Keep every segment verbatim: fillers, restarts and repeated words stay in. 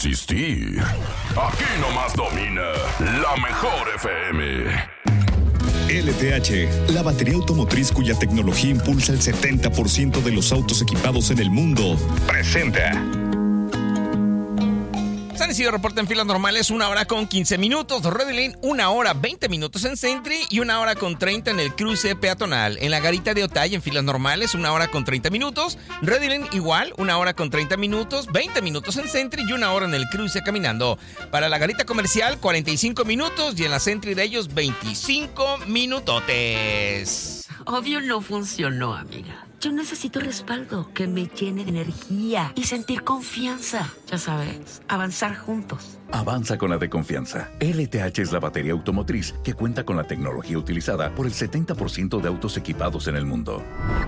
Existir. Aquí nomás domina la mejor F M. L T H, la batería automotriz cuya tecnología impulsa el setenta por ciento de los autos equipados en el mundo, presenta. San Isidro reporta en filas normales una hora con quince minutos. Ready Lane una hora veinte minutos en Sentry y una hora con treinta en el cruce peatonal. En la garita de Otay en filas normales una hora con treinta minutos. Ready Lane igual una hora con treinta minutos, veinte minutos en Sentry y una hora en el cruce caminando. Para la garita comercial cuarenta y cinco minutos y en la Sentry de ellos veinticinco minutotes. Obvio no funcionó, amiga. Yo necesito respaldo que me llene de energía y sentir confianza. Ya sabes, avanzar juntos. Avanza con la de confianza. L T H es la batería automotriz que cuenta con la tecnología utilizada por el setenta por ciento de autos equipados en el mundo.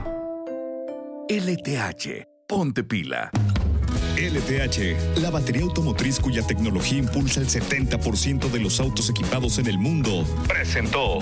L T H, ponte pila. L T H, la batería automotriz cuya tecnología impulsa el setenta por ciento de los autos equipados en el mundo, presentó.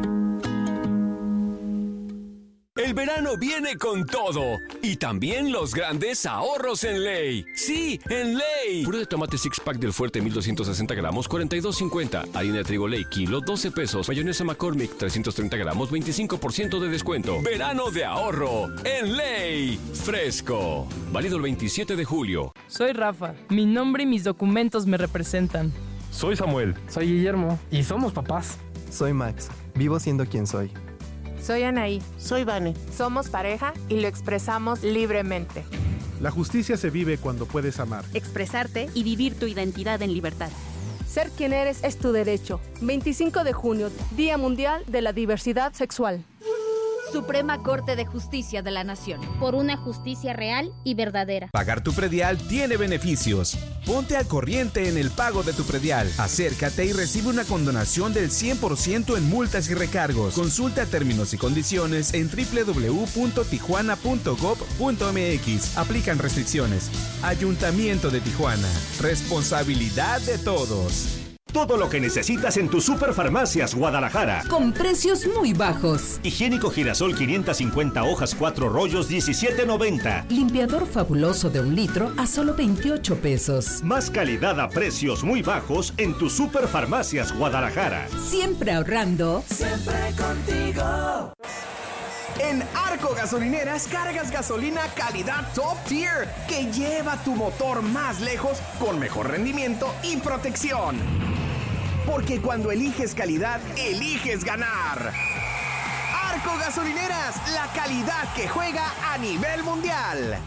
El verano viene con todo y también los grandes ahorros en Ley. Sí, en Ley. Puré de tomate six pack del Fuerte mil doscientos sesenta gramos, cuarenta y dos cincuenta. Harina de trigo Ley kilo, doce pesos. Mayonesa McCormick trescientos treinta gramos, veinticinco por ciento de descuento. Verano de ahorro en Ley. Fresco. Válido el veintisiete de julio. Soy Rafa. Mi nombre y mis documentos me representan. Soy Samuel. Soy Guillermo. Y somos papás. Soy Max. Vivo siendo quien soy. Soy Anaí. Soy Vane. Somos pareja y lo expresamos libremente. La justicia se vive cuando puedes amar, expresarte y vivir tu identidad en libertad. Ser quien eres es tu derecho. veinticinco de junio, Día Mundial de la Diversidad Sexual. Suprema Corte de Justicia de la Nación. Por una justicia real y verdadera. Pagar tu predial tiene beneficios. Ponte al corriente en el pago de tu predial. Acércate y recibe una condonación del cien por ciento en multas y recargos. Consulta términos y condiciones en doble u doble u doble u punto tijuana punto gob punto m x. Aplican restricciones. Ayuntamiento de Tijuana. Responsabilidad de todos. Todo lo que necesitas en tu Superfarmacias Guadalajara. Con precios muy bajos. Higiénico Girasol quinientas cincuenta hojas, cuatro rollos, diecisiete noventa. Limpiador fabuloso de un litro a solo veintiocho pesos. Más calidad a precios muy bajos en tu Superfarmacias Guadalajara. Siempre ahorrando. Siempre contigo. En Arco Gasolineras cargas gasolina calidad top tier que lleva tu motor más lejos con mejor rendimiento y protección. Porque cuando eliges calidad, eliges ganar. Arco Gasolineras, la calidad que juega a nivel mundial.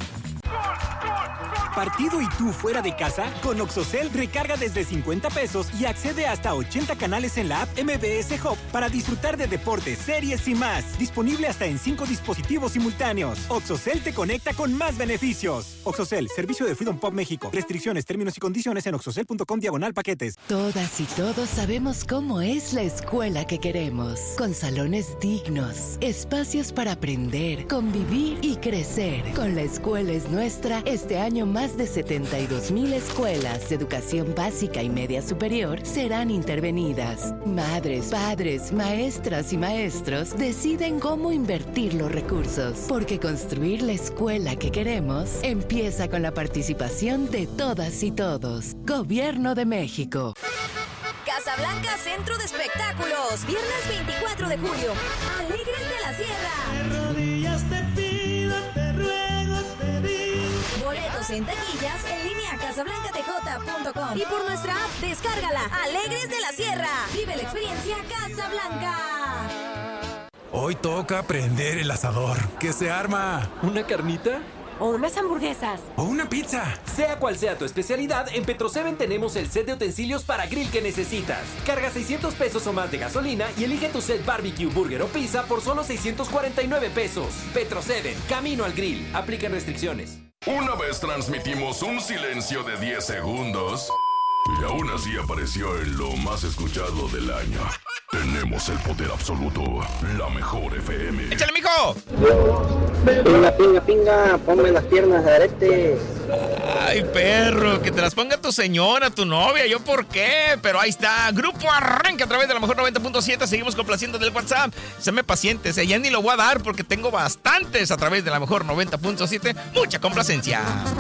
¿Partido y tú fuera de casa? Con Oxocel recarga desde cincuenta pesos y accede hasta ochenta canales en la app M B S Hub para disfrutar de deportes, series y más. Disponible hasta en cinco dispositivos simultáneos. Oxocel te conecta con más beneficios. Oxocel, servicio de Freedom Pop México. Restricciones, términos y condiciones en oxocel punto com diagonal paquetes. Todas y todos sabemos cómo es la escuela que queremos. Con salones dignos, espacios para aprender, convivir y crecer. Con La Escuela es Nuestra, este año más de setenta y dos mil escuelas de educación básica y media superior serán intervenidas. Madres, padres, maestras y maestros deciden cómo invertir los recursos, porque construir la escuela que queremos empieza con la participación de todas y todos. Gobierno de México. Casablanca Centro de Espectáculos, viernes veinticuatro de julio. Alegres de la Sierra. De rodillas te pido, te ruego, te digo. Boletos en taquillas, en línea casablanca t j punto com y por nuestra app, descárgala. Alegres de la Sierra. Vive la experiencia Casablanca. Hoy toca prender el asador. ¿Qué se arma? ¿Una carnita? O unas hamburguesas. O una pizza. Sea cual sea tu especialidad, en Petroseven tenemos el set de utensilios para grill que necesitas. Carga seiscientos pesos o más de gasolina y elige tu set barbecue, burger o pizza por solo seiscientos cuarenta y nueve pesos. Petroseven, camino al grill. Aplican restricciones. Una vez transmitimos un silencio de diez segundos y aún así apareció en lo más escuchado del año. Tenemos el poder absoluto, la mejor F M. ¡Échale, mijo! Pinga, pinga, pinga, ponme las piernas de arete. Ay, perro, que te las ponga tu señora, tu novia, ¿yo por qué? Pero ahí está, Grupo Arranque a través de la mejor noventa punto siete, seguimos complaciendo del WhatsApp. Séme pacientes, eh, ya ni lo voy a dar porque tengo bastantes a través de la mejor noventa punto siete, mucha complacencia.